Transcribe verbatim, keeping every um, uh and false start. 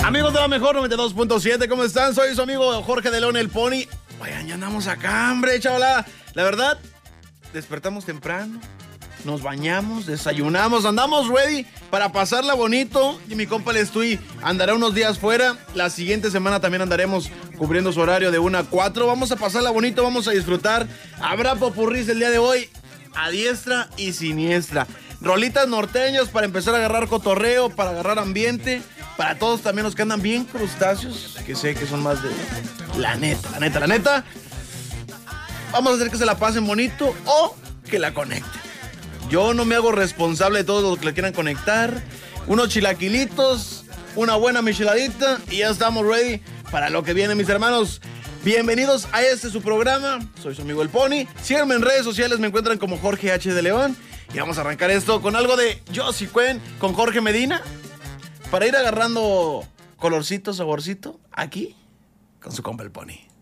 Amigos de la mejor noventa y dos punto siete, ¿cómo están? Soy su amigo Jorge de León, el Pony. Oigan, ya andamos acá, hombre, chavalada. La verdad, despertamos temprano, nos bañamos, desayunamos, andamos ready para pasarla bonito. Y mi compa el Estuy andará unos días fuera. La siguiente semana también andaremos cubriendo su horario de una a cuatro. Vamos a pasarla bonito, vamos a disfrutar. Habrá popurrís el día de hoy, a diestra y siniestra. Rolitas norteñas para empezar a agarrar cotorreo, para agarrar ambiente. Para todos también los que andan bien crustáceos, que sé que son más de la neta, la neta, la neta. Vamos a hacer que se la pasen bonito o que la conecten. Yo no me hago responsable de todos los que la quieran conectar. Unos chilaquilitos, una buena micheladita y ya estamos ready para lo que viene, mis hermanos. Bienvenidos a este su programa. Soy su amigo el Pony. Síganme en redes sociales, me encuentran como Jorge H. de León. Y vamos a arrancar esto con algo de Josie Cuen con Jorge Medina. Para ir agarrando colorcito, saborcito, aquí, con su compa el Pony.